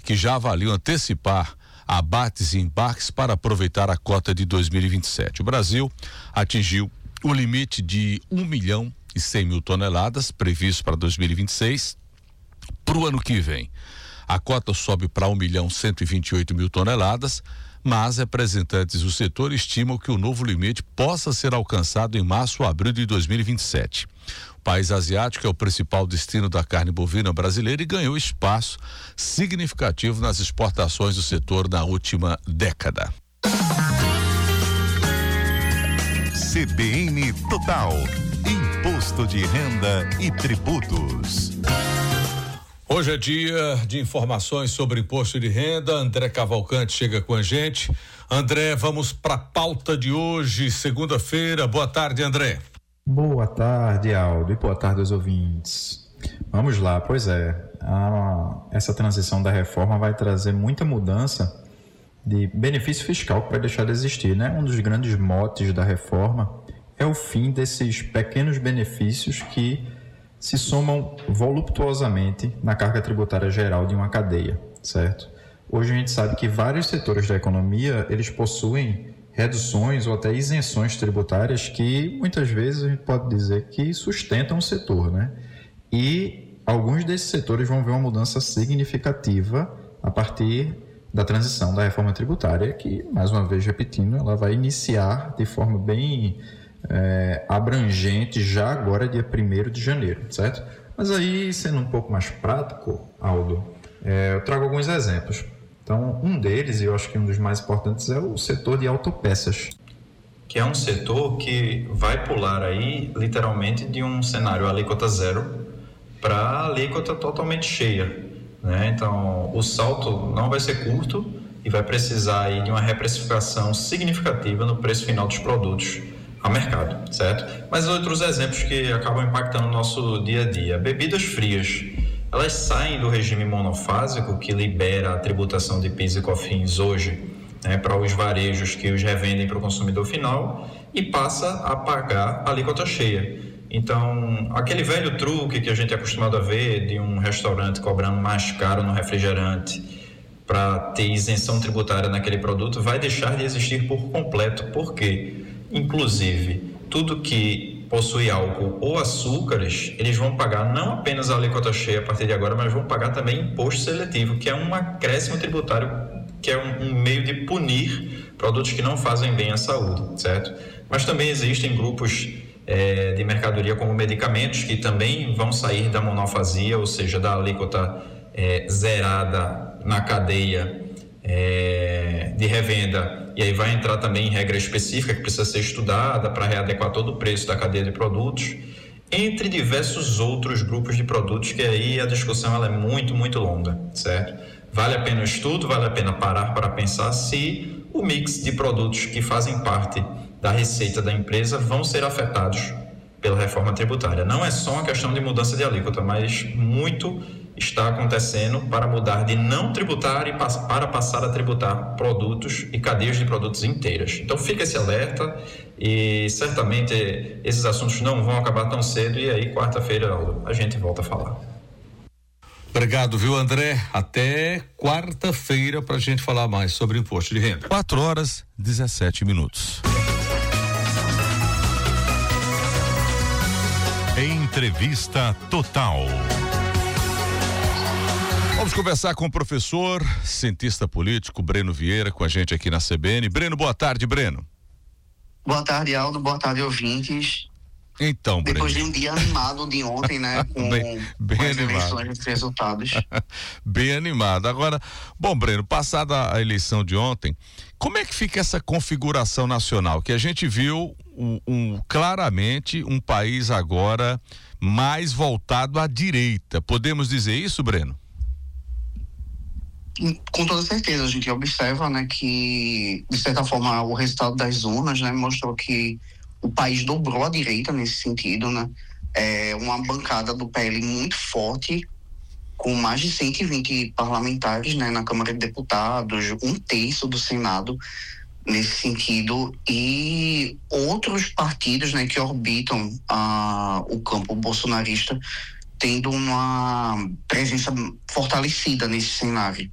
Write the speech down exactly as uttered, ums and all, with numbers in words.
que já avaliam antecipar abates e embarques para aproveitar a cota de dois mil e vinte e sete. O Brasil atingiu o limite de um milhão e cem mil toneladas previsto para dois mil e vinte e seis. Para o ano que vem, a cota sobe para um milhão cento e vinte e oito mil toneladas, mas representantes do setor estimam que o novo limite possa ser alcançado em março ou abril de dois mil e vinte e sete. O país asiático é o principal destino da carne bovina brasileira e ganhou espaço significativo nas exportações do setor na última década. C B N Total, Imposto de Renda e Tributos. Hoje é dia de informações sobre imposto de renda. André Cavalcante chega com a gente. André, vamos para a pauta de hoje, segunda-feira. Boa tarde, André. Boa tarde, Aldo, e boa tarde aos ouvintes. Vamos lá, pois é, a, essa transição da reforma vai trazer muita mudança de benefício fiscal que vai deixar de existir, né? Um dos grandes motes da reforma é o fim desses pequenos benefícios que se somam voluptuosamente na carga tributária geral de uma cadeia, certo? Hoje a gente sabe que vários setores da economia, eles possuem reduções ou até isenções tributárias que muitas vezes a gente pode dizer que sustentam o setor, né? E alguns desses setores vão ver uma mudança significativa a partir da transição da reforma tributária, que, mais uma vez repetindo, ela vai iniciar de forma bem É, abrangente já agora, dia primeiro de janeiro, certo? Mas aí, sendo um pouco mais prático, Aldo, é, eu trago alguns exemplos. Então, um deles, e eu acho que um dos mais importantes, é o setor de autopeças, que é um setor que vai pular aí, literalmente, de um cenário alíquota zero para alíquota totalmente cheia, né? Então, o salto não vai ser curto e vai precisar aí de uma reprecificação significativa no preço final dos produtos ao mercado, certo? Mas outros exemplos que acabam impactando o nosso dia a dia. Bebidas frias, elas saem do regime monofásico que libera a tributação de P I S e COFINS hoje, né, para os varejos que os revendem para o consumidor final e passa a pagar a alíquota cheia. Então, aquele velho truque que a gente é acostumado a ver de um restaurante cobrando mais caro no refrigerante para ter isenção tributária naquele produto vai deixar de existir por completo. Por quê? Inclusive, tudo que possui álcool ou açúcares, eles vão pagar não apenas a alíquota cheia a partir de agora, mas vão pagar também imposto seletivo, que é um acréscimo tributário, que é um, um meio de punir produtos que não fazem bem à saúde, certo? Mas também existem grupos é, de mercadoria como medicamentos que também vão sair da monofasia, ou seja, da alíquota é, zerada na cadeia é, de revenda, e aí vai entrar também em regra específica que precisa ser estudada para readequar todo o preço da cadeia de produtos, entre diversos outros grupos de produtos, que aí a discussão ela é muito, muito longa, certo? Vale a pena o estudo, vale a pena parar para pensar se o mix de produtos que fazem parte da receita da empresa vão ser afetados pela reforma tributária. Não é só uma questão de mudança de alíquota, mas muito está acontecendo para mudar de não tributar e para passar a tributar produtos e cadeias de produtos inteiras. Então fica esse alerta e certamente esses assuntos não vão acabar tão cedo, e aí quarta-feira a gente volta a falar. Obrigado, viu, André? Até quarta-feira para a gente falar mais sobre imposto de renda. quatro horas, dezessete minutos. Entrevista Total. Vamos conversar com o professor, cientista político, Breno Vieira, com a gente aqui na C B N. Breno, boa tarde, Breno. Boa tarde, Aldo. Boa tarde, ouvintes. Então, Breno. Depois de um dia animado de ontem, né? Com, bem, bem com as animado. eleições, os resultados. Bem animado. Agora, bom, Breno, passada a eleição de ontem, como é que fica essa configuração nacional? Que a gente viu um, um, claramente um país agora mais voltado à direita. Podemos dizer isso, Breno? Com toda certeza, a gente observa, né, que, de certa forma, o resultado das urnas, né, mostrou que o país dobrou a direita nesse sentido, né? É uma bancada do P L muito forte, com mais de cento e vinte parlamentares, né, na Câmara de Deputados, um terço do Senado nesse sentido, e outros partidos, né, que orbitam ah, o campo bolsonarista, tendo uma presença fortalecida nesse cenário.